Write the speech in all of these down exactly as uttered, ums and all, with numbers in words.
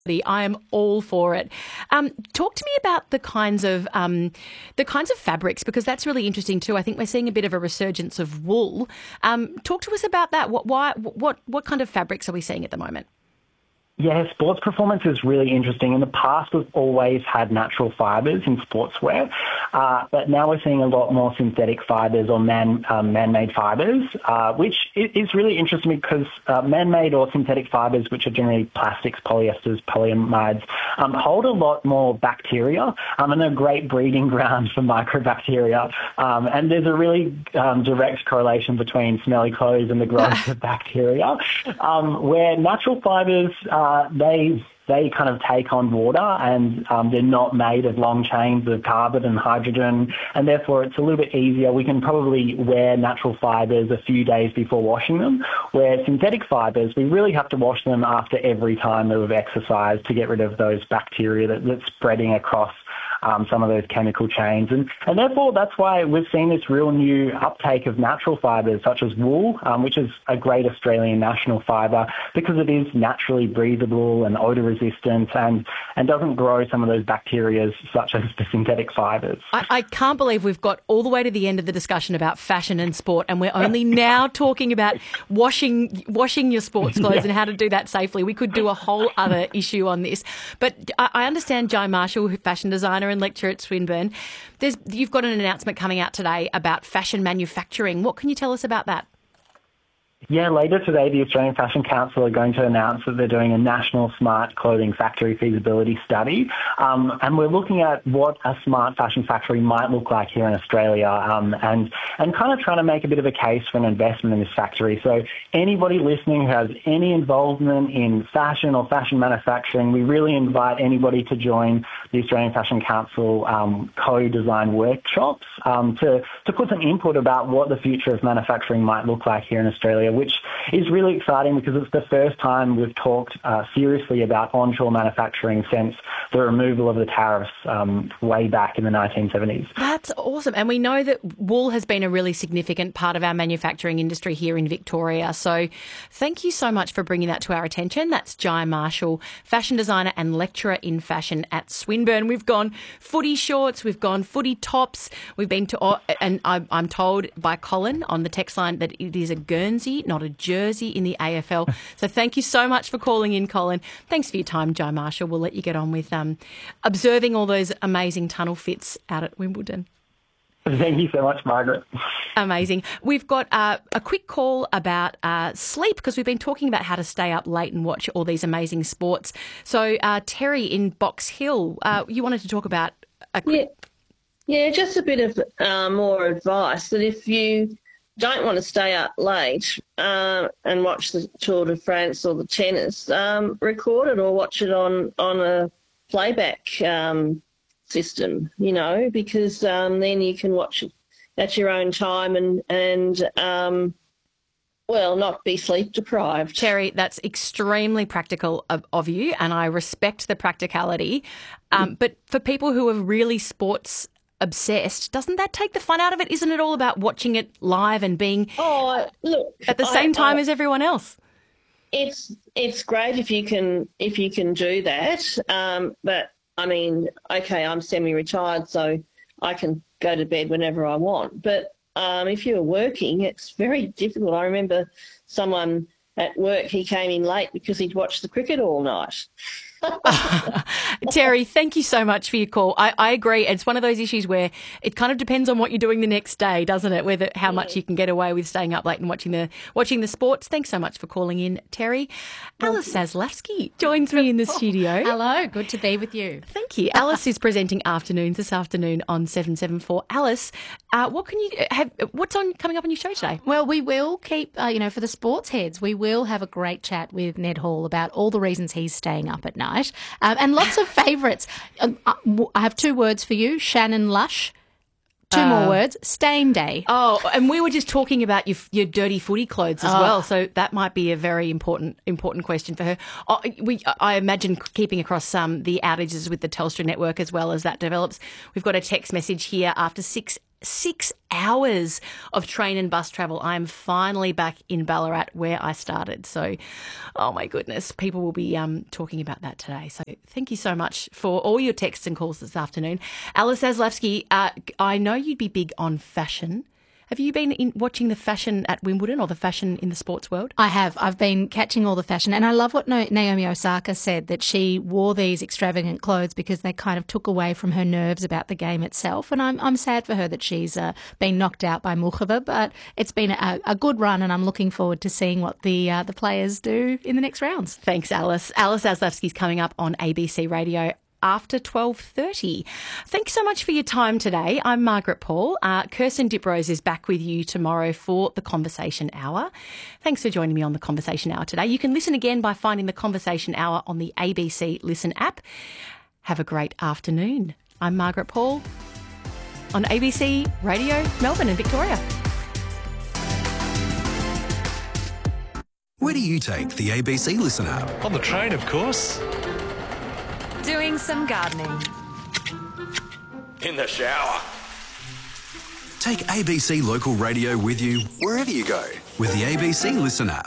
I am all for it. Um, talk to me about the kinds of um, the kinds of fabrics, because that's really interesting too. I think we're seeing a bit of a resurgence of wool. Um, talk to us about that. What, why, what, what kind of fabrics are we seeing at the moment? Yeah, sports performance is really interesting. In the past, we've always had natural fibres in sportswear, uh, but now we're seeing a lot more synthetic fibres or man, um, man-made fibres, uh, which is really interesting because uh, man-made or synthetic fibres, which are generally plastics, polyesters, polyamides, um, hold a lot more bacteria, um, and they're a great breeding ground for microbacteria. Um, and there's a really um, direct correlation between smelly clothes and the growth of bacteria, um, where natural fibres, uh, they they kind of take on water, and um, they're not made of long chains of carbon and hydrogen, and therefore it's a little bit easier. We can probably wear natural fibres a few days before washing them, where synthetic fibres, we really have to wash them after every time that we've exercised to get rid of those bacteria that, that's spreading across Um, some of those chemical chains. And, and therefore, that's why we've seen this real new uptake of natural fibres, such as wool, um, which is a great Australian national fibre because it is naturally breathable and odour resistant and, and doesn't grow some of those bacteria such as the synthetic fibres. I, I can't believe we've got all the way to the end of the discussion about fashion and sport, and we're only now talking about washing washing your sports clothes yeah. and how to do that safely. We could do a whole other issue on this. But I, I understand Jai Marshall, fashion designer and lecturer at Swinburne, There's, you've got an announcement coming out today about fashion manufacturing. What can you tell us about that? Yeah, later today, the Australian Fashion Council are going to announce that they're doing a national smart clothing factory feasibility study. Um, and we're looking at what a smart fashion factory might look like here in Australia um, and, and kind of trying to make a bit of a case for an investment in this factory. So anybody listening who has any involvement in fashion or fashion manufacturing, we really invite anybody to join the Australian Fashion Council um, co-design workshops um, to, to put some input about what the future of manufacturing might look like here in Australia, which is really exciting because it's the first time we've talked uh, seriously about onshore manufacturing since the removal of the tariffs um, way back in the nineteen seventies. That's awesome. And we know that wool has been a really significant part of our manufacturing industry here in Victoria. So thank you so much for bringing that to our attention. That's Jai Marshall, fashion designer and lecturer in fashion at Swinburne. We've gone footy shorts, we've gone footy tops, we've been to, and I'm told by Colin on the text line that it is a Guernsey, not a jersey in the A F L. So thank you so much for calling in, Colin. Thanks for your time, Jai Marshall. We'll let you get on with um, observing all those amazing tunnel fits out at Wimbledon. Thank you so much, Margaret. Amazing. We've got uh, a quick call about uh, sleep because we've been talking about how to stay up late and watch all these amazing sports. So uh, Terry in Box Hill, uh, you wanted to talk about a quick... Yeah, yeah, just a bit of uh, more advice that if you don't want to stay up late uh, and watch the Tour de France or the tennis, um, record it or watch it on, on a playback um, system, you know, because um, then you can watch it at your own time and, and um, well, not be sleep deprived. Terry, that's extremely practical of, of you, and I respect the practicality. Um, mm. But for people who are really sports obsessed, doesn't that take the fun out of it? Isn't it all about watching it live and being oh, look, at the same I, time I, as everyone else? It's it's great if you can if you can do that. Um, but I mean, okay, I'm semi-retired, so I can go to bed whenever I want. But um, if you're working, it's very difficult. I remember someone at work, he came in late because he'd watched the cricket all night. Terry, thank you so much for your call. I, I agree. It's one of those issues where it kind of depends on what you're doing the next day, doesn't it? Whether how yeah. much you can get away with staying up late and watching the watching the sports. Thanks so much for calling in, Terry. Alice Zaslavsky joins me in the studio. Hello, good to be with you. Thank you. Alice is presenting afternoons this afternoon on seven seven four. Alice, uh, what can you have? What's on coming up on your show today? Well, we will keep, uh, you know, for the sports heads, we will have a great chat with Ned Hall about all the reasons he's staying up at night. Um, and lots of favourites. Um, I have two words for you, Shannon Lush. Two uh, more words, Stain Day. Oh, and we were just talking about your, your dirty footy clothes as oh. well, so that might be a very important important question for her. Oh, we, I imagine keeping across um, the outages with the Telstra network as well as that develops. We've got a text message here after six Six hours of train and bus travel. I am finally back in Ballarat where I started. So, oh my goodness, people will be um, talking about that today. So thank you so much for all your texts and calls this afternoon. Alice Zaslavsky, uh, I know you'd be big on fashion. Have you been in watching the fashion at Wimbledon or the fashion in the sports world? I have. I've been catching all the fashion. And I love what Naomi Osaka said, that she wore these extravagant clothes because they kind of took away from her nerves about the game itself. And I'm I'm sad for her that she's uh, been knocked out by Muchova, but it's been a, a good run and I'm looking forward to seeing what the uh, the players do in the next rounds. Thanks, Alice. Alice Zaslavsky's coming up on A B C Radio after twelve thirty. Thanks so much for your time today. I'm Margaret Paul. Uh, Kirsten Diprose is back with you tomorrow for the Conversation Hour. Thanks for joining me on the Conversation Hour today. You can listen again by finding the Conversation Hour on the A B C Listen app. Have a great afternoon. I'm Margaret Paul on A B C Radio Melbourne and Victoria. Where do you take the A B C Listen app? On the train, of course. Doing some gardening. In the shower. Take A B C Local Radio with you wherever you go with the A B C Listen app.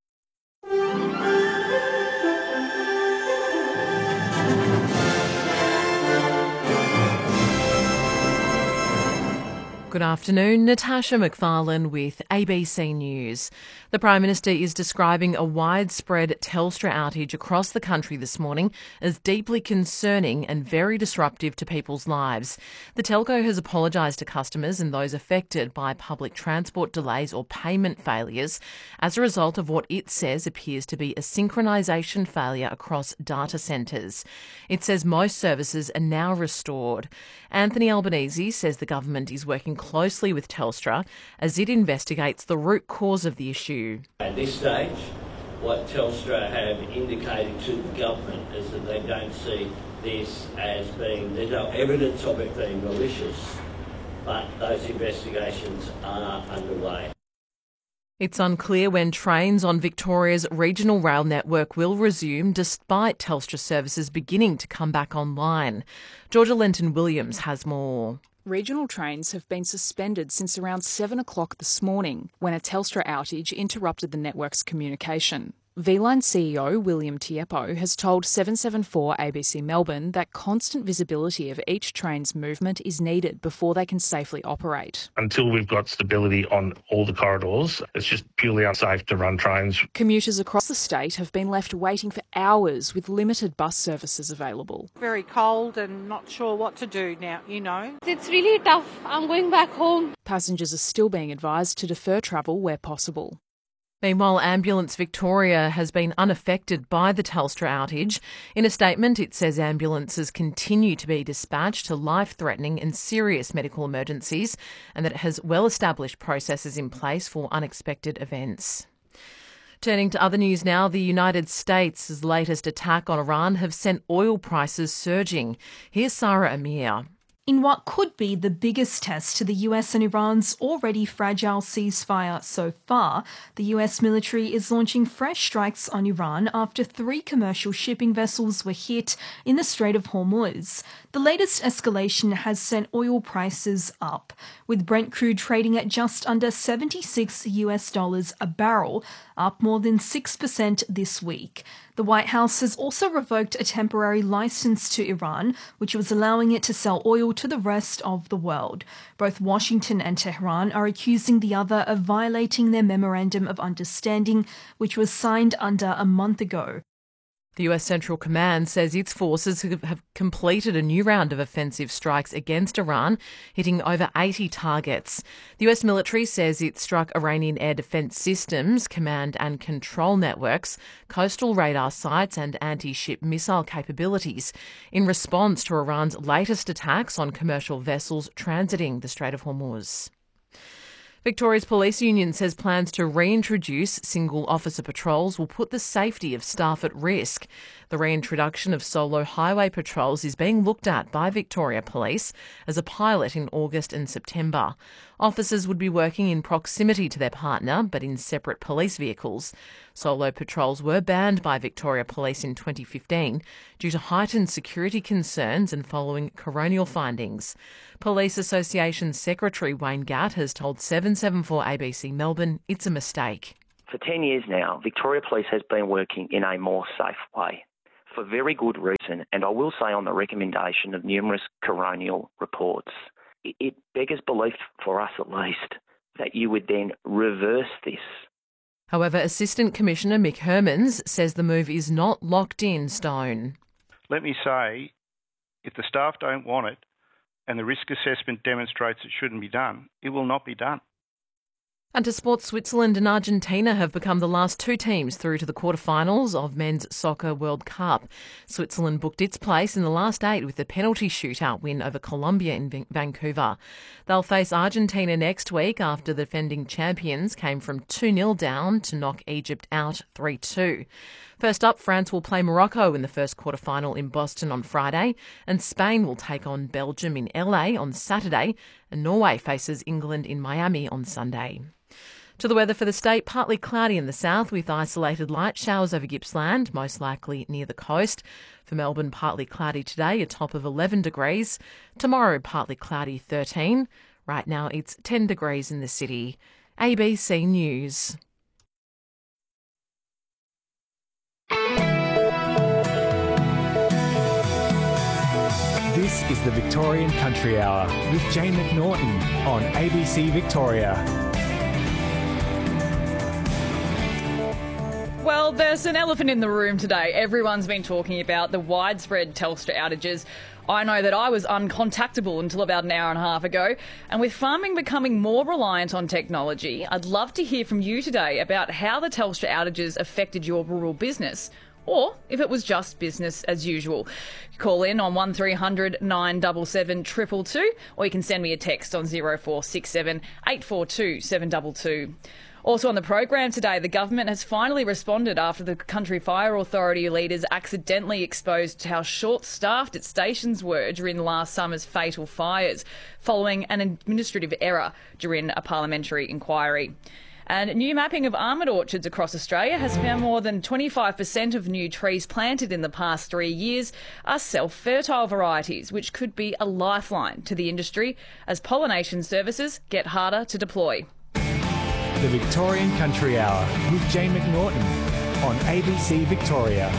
Good afternoon, Natasha McFarlane with A B C News. The Prime Minister is describing a widespread Telstra outage across the country this morning as deeply concerning and very disruptive to people's lives. The telco has apologised to customers and those affected by public transport delays or payment failures as a result of what it says appears to be a synchronisation failure across data centres. It says most services are now restored. Anthony Albanese says the government is working closely with Telstra as it investigates the root cause of the issue. At this stage, what Telstra have indicated to the government is that they don't see this as being, there's no evidence of it being malicious, but those investigations are underway. It's unclear when trains on Victoria's regional rail network will resume despite Telstra services beginning to come back online. Georgia Lenton-Williams has more. Regional trains have been suspended since around seven o'clock this morning when a Telstra outage interrupted the network's communication. V-Line C E O William Tiepo has told seven seventy-four A B C Melbourne that constant visibility of each train's movement is needed before they can safely operate. Until we've got stability on all the corridors, it's just purely unsafe to run trains. Commuters across the state have been left waiting for hours with limited bus services available. Very cold and not sure what to do now, you know. It's really tough. I'm going back home. Passengers are still being advised to defer travel where possible. Meanwhile, Ambulance Victoria has been unaffected by the Telstra outage. In a statement, it says ambulances continue to be dispatched to life-threatening and serious medical emergencies and that it has well-established processes in place for unexpected events. Turning to other news now, the United States' latest attack on Iran have sent oil prices surging. Here's Sarah Amir. In what could be the biggest test to the U S and Iran's already fragile ceasefire so far, the U S military is launching fresh strikes on Iran after three commercial shipping vessels were hit in the Strait of Hormuz. The latest escalation has sent oil prices up, with Brent crude trading at just under seventy-six U S dollars a barrel, up more than six percent this week. The White House has also revoked a temporary license to Iran, which was allowing it to sell oil to the rest of the world. Both Washington and Tehran are accusing the other of violating their Memorandum of Understanding, which was signed under a month ago. The U S Central Command says its forces have completed a new round of offensive strikes against Iran, hitting over eighty targets. The U S military says it struck Iranian air defence systems, command and control networks, coastal radar sites and anti-ship missile capabilities in response to Iran's latest attacks on commercial vessels transiting the Strait of Hormuz. Victoria's Police Union says plans to reintroduce single officer patrols will put the safety of staff at risk. The reintroduction of solo highway patrols is being looked at by Victoria Police as a pilot in August and September. Officers would be working in proximity to their partner, but in separate police vehicles. Solo patrols were banned by Victoria Police in twenty fifteen due to heightened security concerns and following coronial findings. Police Association Secretary Wayne Gatt has told seven seven four A B C Melbourne it's a mistake. For ten years now, Victoria Police has been working in a more safe way, for very good reason, and I will say on the recommendation of numerous coronial reports. It beggars belief, for us at least, that you would then reverse this. However, Assistant Commissioner Mick Hermans says the move is not locked in stone. Let me say, if the staff don't want it and the risk assessment demonstrates it shouldn't be done, it will not be done. And to sports, Switzerland and Argentina have become the last two teams through to the quarterfinals of Men's Soccer World Cup. Switzerland booked its place in the last eight with a penalty shootout win over Colombia in Vancouver. They'll face Argentina next week after the defending champions came from two nil down to knock Egypt out three two. First up, France will play Morocco in the first quarterfinal in Boston on Friday, and Spain will take on Belgium in L A on Saturday, and Norway faces England in Miami on Sunday. To the weather for the state, partly cloudy in the south with isolated light showers over Gippsland, most likely near the coast. For Melbourne, partly cloudy today, a top of eleven degrees. Tomorrow, partly cloudy, thirteen. Right now, it's ten degrees in the city. A B C News. This is the Victorian Country Hour with Jane McNaughton on A B C Victoria. Well, there's an elephant in the room today. Everyone's been talking about the widespread Telstra outages. I know that I was uncontactable until about an hour and a half ago. And with farming becoming more reliant on technology, I'd love to hear from you today about how the Telstra outages affected your rural business, or if it was just business as usual. Call in on one three hundred nine seven seven two two two, or you can send me a text on zero four six seven eight four two seven two two. Also on the program today, the government has finally responded after the Country Fire Authority leaders accidentally exposed how short-staffed its stations were during last summer's fatal fires, following an administrative error during a parliamentary inquiry. And new mapping of almond orchards across Australia has found more than twenty-five percent of new trees planted in the past three years are self-fertile varieties, which could be a lifeline to the industry as pollination services get harder to deploy. The Victorian Country Hour with Jane McNaughton on A B C Victoria.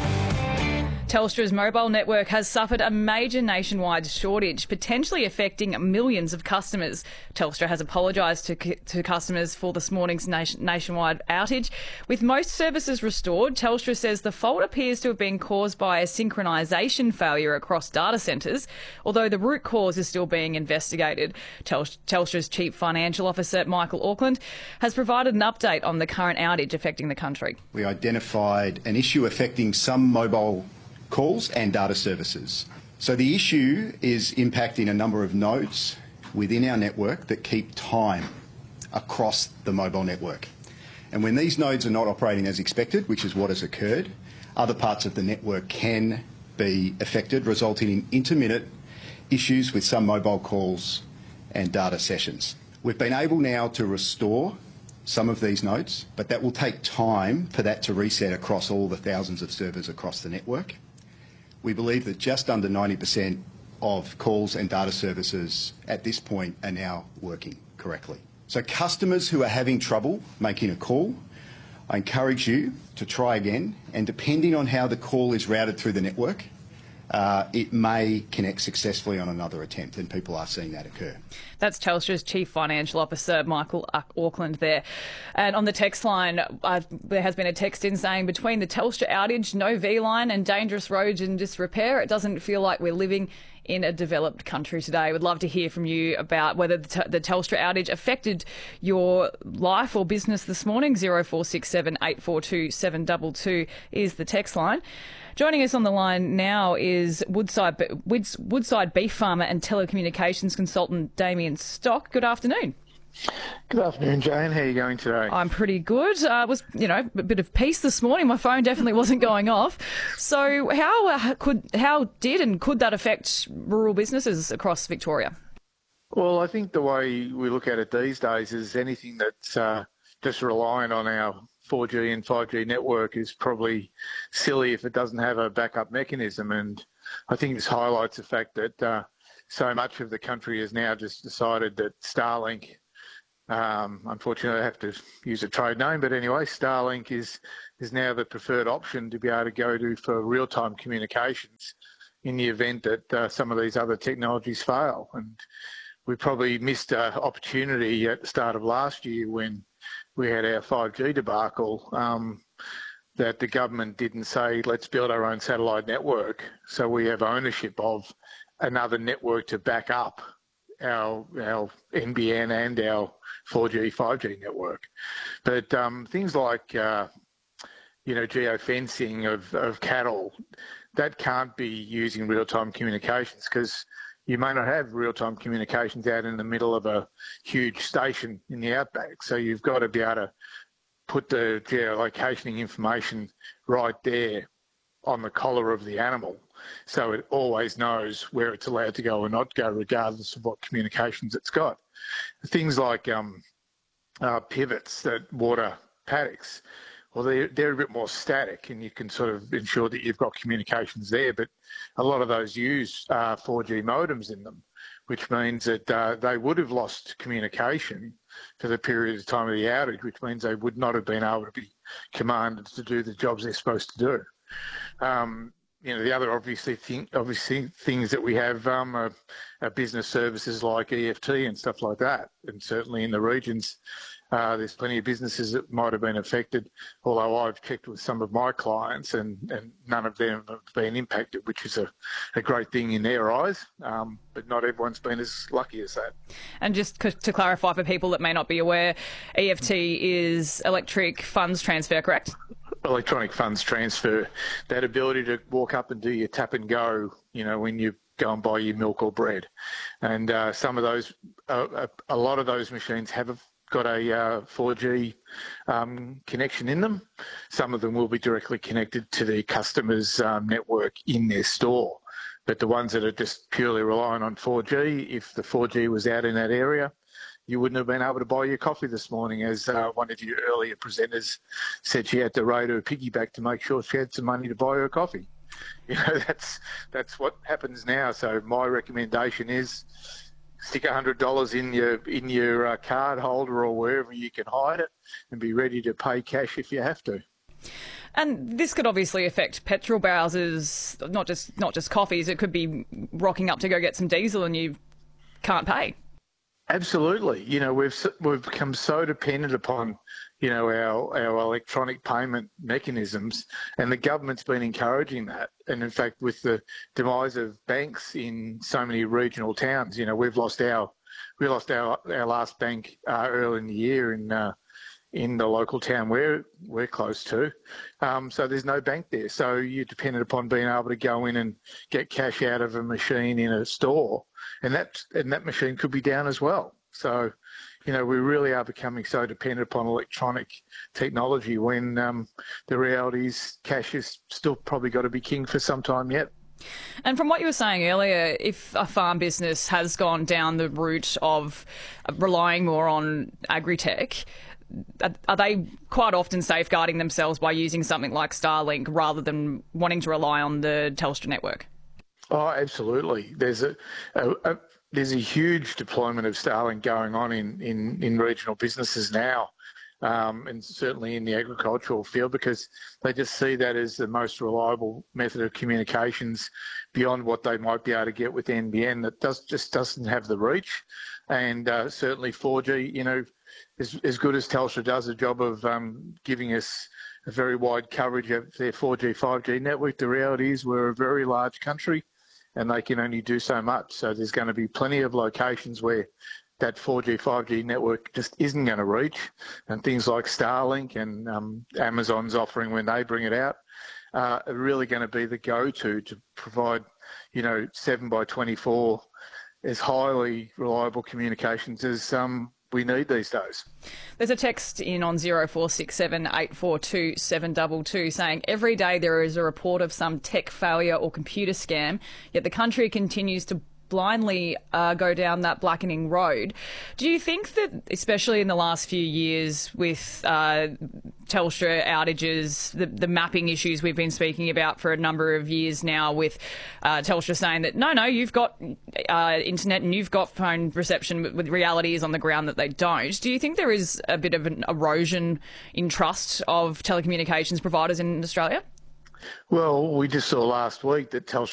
Telstra's mobile network has suffered a major nationwide shortage, potentially affecting millions of customers. Telstra has apologised to, to customers for this morning's nation, nationwide outage. With most services restored, Telstra says the fault appears to have been caused by a synchronisation failure across data centres, although the root cause is still being investigated. Telstra, Telstra's Chief Financial Officer, Michael Auckland, has provided an update on the current outage affecting the country. We identified an issue affecting some mobile calls and data services. So the issue is impacting a number of nodes within our network that keep time across the mobile network. And when these nodes are not operating as expected, which is what has occurred, other parts of the network can be affected, resulting in intermittent issues with some mobile calls and data sessions. We've been able now to restore some of these nodes, but that will take time for that to reset across all the thousands of servers across the network. We believe that just under ninety percent of calls and data services at this point are now working correctly. So customers who are having trouble making a call, I encourage you to try again, and depending on how the call is routed through the network, Uh, it may connect successfully on another attempt, and people are seeing that occur. That's Telstra's Chief Financial Officer, Michael Auckland there. And on the text line, uh, there has been a text in saying, between the Telstra outage, no V-line and dangerous roads in disrepair, it doesn't feel like we're living in a developed country today. We'd love to hear from you about whether the, t- the Telstra outage affected your life or business this morning. zero four six seven eight four two seven two two is the text line. Joining us on the line now is Woodside, Woodside beef farmer and telecommunications consultant Damien Stock. Good afternoon. Good afternoon, Jane. How are you going today? I'm pretty good. Uh, was you know a bit of peace this morning. My phone definitely wasn't going off. So how uh, could how did and could that affect rural businesses across Victoria? Well, I think the way we look at it these days is anything that's uh, just relying on our four G and five G network is probably silly if it doesn't have a backup mechanism. And I think this highlights the fact that uh, so much of the country has now just decided that Starlink, um, unfortunately I have to use a trade name, but anyway, Starlink is, is now the preferred option to be able to go to for real-time communications in the event that uh, some of these other technologies fail. And we probably missed an opportunity at the start of last year when we had our five G debacle, um, that the government didn't say, let's build our own satellite network so we have ownership of another network to back up our, our N B N and our four G, five G network. But um, things like, uh, you know, geofencing of, of cattle, that can't be using real-time communications because you may not have real-time communications out in the middle of a huge station in the outback. So you've got to be able to put the geolocating information right there on the collar of the animal, so it always knows where it's allowed to go or not go, regardless of what communications it's got. Things like um, uh, pivots that water paddocks, well, they're, they're a bit more static, and you can sort of ensure that you've got communications there, but a lot of those use uh, four G modems in them, which means that uh, they would have lost communication for the period of time of the outage, which means they would not have been able to be commanded to do the jobs they're supposed to do. Um, you know, the other obviously thing, obviously things that we have um, are, are business services like E F T and stuff like that, and certainly in the regions, uh, there's plenty of businesses that might have been affected. Although I've checked with some of my clients, and, and none of them have been impacted, which is a, a great thing in their eyes. Um, but not everyone's been as lucky as that. And just to clarify for people that may not be aware, E F T is electric funds transfer, correct? Electronic funds transfer, that ability to walk up and do your tap and go, you know, when you go and buy your milk or bread. And uh, some of those, uh, a lot of those machines have got a uh, four G um, connection in them. Some of them will be directly connected to the customer's um, network in their store. But the ones that are just purely relying on four G, if the four G was out in that area, you wouldn't have been able to buy your coffee this morning, as uh, one of your earlier presenters said she had to raid her piggyback to make sure she had some money to buy her coffee. You know, that's that's what happens now. So my recommendation is stick one hundred dollars in your in your uh, card holder or wherever you can hide it, and be ready to pay cash if you have to. And this could obviously affect petrol browsers, not just not just coffees. It could be rocking up to go get some diesel and you can't pay. Absolutely. You know, we've we've become so dependent upon, you know, our, our electronic payment mechanisms, and the government's been encouraging that. And in fact, with the demise of banks in so many regional towns, you know, we've lost our we lost our, our last bank uh, early in the year in uh, in the local town we're we're close to. Um, so there's no bank there. So you're dependent upon being able to go in and get cash out of a machine in a store, and that and that machine could be down as well. So, you know, we really are becoming so dependent upon electronic technology when um, the reality is cash is still probably got to be king for some time yet. And from what you were saying earlier, if a farm business has gone down the route of relying more on agri-tech, are they quite often safeguarding themselves by using something like Starlink rather than wanting to rely on the Telstra network? Oh, absolutely. There's a, a, a there's a huge deployment of Starlink going on in, in, in regional businesses now, um, and certainly in the agricultural field, because they just see that as the most reliable method of communications beyond what they might be able to get with N B N that does just doesn't have the reach. And uh, certainly four G, you know, as, as good as Telstra does a job of um, giving us a very wide coverage of their four G, five G network, the reality is we're a very large country and they can only do so much. So there's going to be plenty of locations where that four G, five G network just isn't going to reach, and things like Starlink and um, Amazon's offering when they bring it out uh, are really going to be the go-to to provide, you know, seven by twenty-four as highly reliable communications as um, we need these days. There's a text in on zero four six seven eight four two seven two two saying every day there is a report of some tech failure or computer scam, yet the country continues to blindly uh, go down that blackening road. Do you think that, especially in the last few years with uh, Telstra outages, the, the mapping issues we've been speaking about for a number of years now, with uh, Telstra saying that, no, no, you've got uh, internet and you've got phone reception, but with reality is on the ground that they don't. Do you think there is a bit of an erosion in trust of telecommunications providers in Australia? Well, we just saw last week that Telstra